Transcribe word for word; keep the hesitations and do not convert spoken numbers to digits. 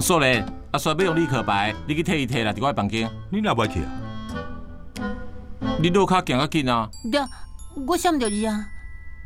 素莲，阿衰要用立可白，你去摕伊摕啦，伫我房间。 你哪袂去啊？ 你落脚行较紧啊？ 对，我想着你啊。